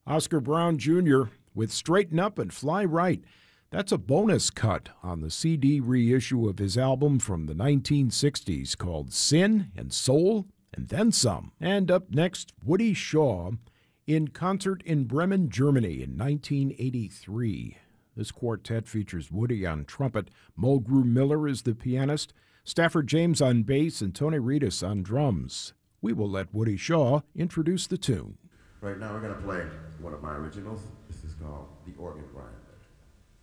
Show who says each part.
Speaker 1: Oscar Brown Jr. with Straighten Up and Fly Right. That's a bonus cut on the CD reissue of his album from the 1960s called Sin and Soul and Then Some. And up next, Woody Shaw in concert in Bremen, Germany in 1983. This quartet features Woody on trumpet, Mulgrew Miller is the pianist, Stafford James on bass, and Tony Reedus on drums. We will let Woody Shaw introduce the tune.
Speaker 2: Right now we're going to play one of my originals. This is called The Organ Grind.